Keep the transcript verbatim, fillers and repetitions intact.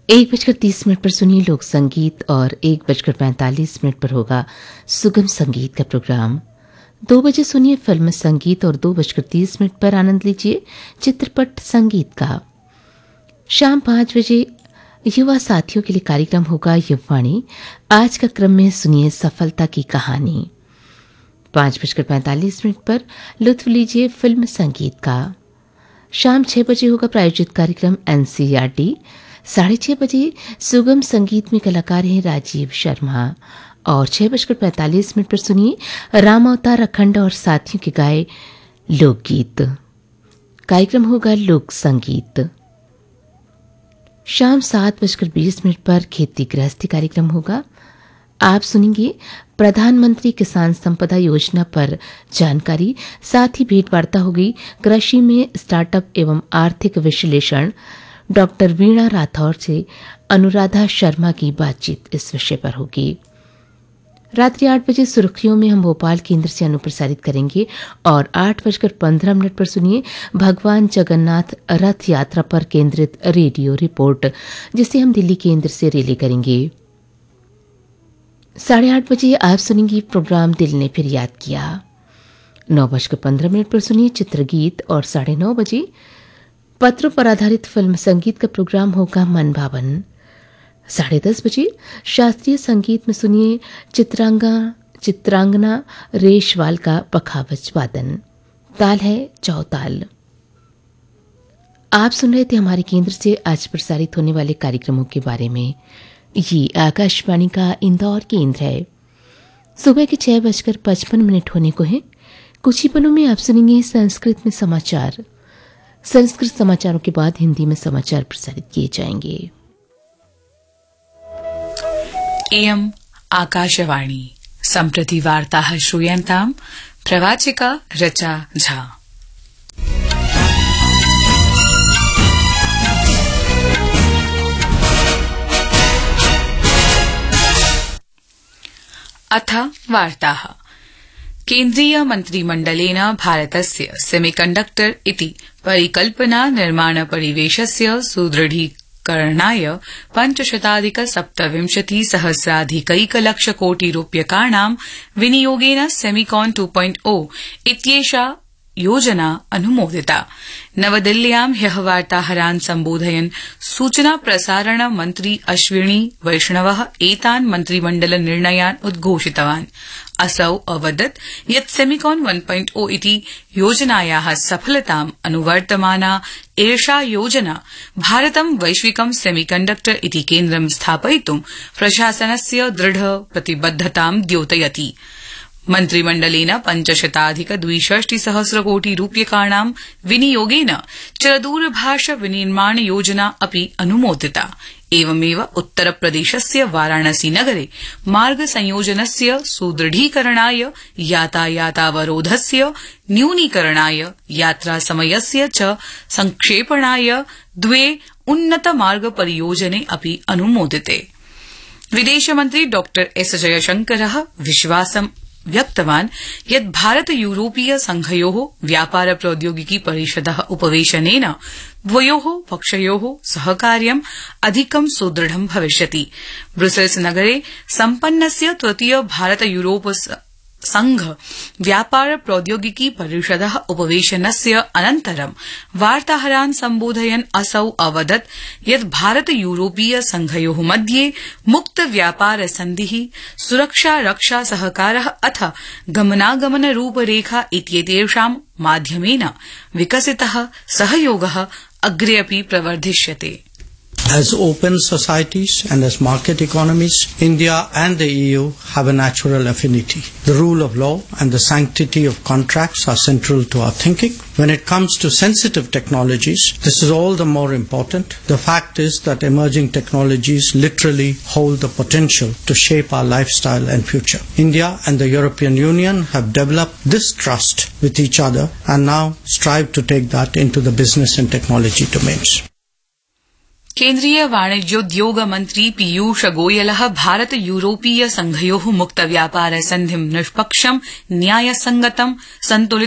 एक बजकर तीस मिनट पर सुनिए लोक संगीत और एक बजकर पैंतालीस मिनट पर होगा सुगम संगीत का प्रोग्राम। दो बजे सुनिए फिल्म संगीत और दो बजकर तीस मिनट पर आनंद लीजिए चित्रपट संगीत का। शाम पांच बजे युवा साथियों के लिए कार्यक्रम होगा युववाणी। आज का क्रम में सुनिए सफलता की कहानी। पांच बजकर पैंतालीस मिनट पर लुत्फ लीजिए फिल्म संगीत का। शाम छह बजे होगा प्रायोजित कार्यक्रम एनसीईआरटी। साढ़े छह बजे सुगम संगीत में कलाकार हैं राजीव शर्मा और छह बजकर पैंतालीस मिनट पर सुनिए राम अवतार अखंड और साथियों के गाए लोकगीत। कार्यक्रम होगा लोक संगीत। शाम सात बजकर बीस मिनट पर खेती गृहस्थी कार्यक्रम होगा। आप सुनेंगे प्रधानमंत्री किसान संपदा योजना पर जानकारी, साथ ही भेंट वार्ता होगी कृषि में स्टार्टअप एवं आर्थिक विश्लेषण डॉक्टर वीणा राठौर से अनुराधा शर्मा की बातचीत इस विषय पर होगी। रात्रि आठ बजे सुर्खियों में हम भोपाल केंद्र से अनुप्रसारित करेंगे और आठ बजकर पंद्रह मिनट पर सुनिए भगवान जगन्नाथ रथ यात्रा पर केंद्रित रेडियो रिपोर्ट, जिसे हम दिल्ली केंद्र से रिले करेंगे। साढ़े आठ बजे आप सुनेंगी प्रोग्राम दिल ने फिर याद किया। नौ बजकर पंद्रह मिनट पर सुनिए चित्रगीत और साढ़े नौ बजे पत्रों पर आधारित फिल्म संगीत का प्रोग्राम होगा मन भावन। साढ़े दस बजे शास्त्रीय संगीत में सुनिए चित्रांगा चित्रांगना रेशवाल का पखावज वादन। ताल है चौताल। आप सुन रहे थे हमारे केंद्र से आज प्रसारित होने वाले कार्यक्रमों के बारे में। ये आकाशवाणी का इंदौर केंद्र है। सुबह के छह बजकर पचपन मिनट होने को है। कुछ ही पलों में आप सुनेंगे संस्कृत में समाचार। संस्कृत समाचारों के बाद हिंदी में समाचार प्रसारित किए जाएंगे। इयम् आकाशवाणी सम्प्रति वार्ताः श्रूयन्ताम् प्रवाचिका रचा झा। अथ वार्ताः। केन्द्रीय मन्त्रिमण्डलेन भारतस्य सेमीकण्डक्टर इति परिकल्पना निर्माण परिवेशस्य सुदृढीकरणाय पञ्चशताधिक सप्तविंशति सहस्राधिकैकलक्ष कोटि रूप्यकाणां विनियोगेन सेमिकॉन टू पॉइंट ओ इत्येषा योजना अनुमोदिता। नवदिल्ल्यां ह्यः वार्ताहरान् सम्बोधयन् सूचना प्रसारण मन्त्री अश्विनी वैष्णवः एतान् मन्त्रिमण्डल निर्णयान् उद्घोषितवान्। असौ अवदत् यत् सेमिकॉन वन पॉइंट ओ इति योजनायाः सफलताम् अनुवर्तमाना एषा योजना भारतं वैश्विकं सेमीकण्डक्टर इति केन्द्रं स्थापयितुं प्रशासनस्य दृढ प्रतिबद्धतां द्योतयति। मन्त्रिमण्डलेन पञ्चशताधिक द्विषष्टि सहस्र कोटि रूप्यकाणां विनियोगेन चरदूरभाष विनिर्माण योजना अपि अनुमोदिता। एवमेव उत्तरप्रदेशस्य वाराणसी नगरे मार्ग संयोजनस्य सुदृढीकरणाय, यातायातावरोधस्य न्यूनीकरणाय, यात्रासमयस्य च संक्षेपणाय द्वे उन्नत मार्ग परियोजने अपि अनुमोदिते। विदेशमन्त्री डॉ एस जयशंकरः विश्वासं व्यक्तवान् यत् भारत यूरोपीय संघयोः व्यापार प्रौद्योगिकी परिषदः उपवेशनेन द्वयोः पक्षयोः सहकार्यम् अधिकं सुदृढं भविष्यति। ब्रुसेल्स नगरे सम्पन्नस्य तृतीय भारत यूरोप संघ व्यापार प्रौद्योगिकी परिषदः उपवेशनस्य अनन्तरं वार्ताहरान् सम्बोधयन् असौ अवदत् यत् भारत यूरोपीय संघयोः मध्ये मुक्त व्यापार सन्धिः, सुरक्षा रक्षा सहकारः अथ गमनागमन रूपरेखा इत्येतेषां माध्यमेन विकसितः सहयोगः अग्रे अपि प्रवर्धिष्यते। As open societies and as market economies, India and the E U have a natural affinity. The rule of law and the sanctity of contracts are central to our thinking. When it comes to sensitive technologies, this is all the more important. The fact is that emerging technologies literally hold the potential to shape our lifestyle and future. India and the European Union have developed this trust with each other and now strive to take that into the business and technology domains. केन्द्रीय वाणिज्योद्योग मन्त्री पीयूष गोयलः भारत यूरोपीय संघयोः मुक्त व्यापार सन्धिं निष्पक्षं, न्यायसंगतं, सन्तुलित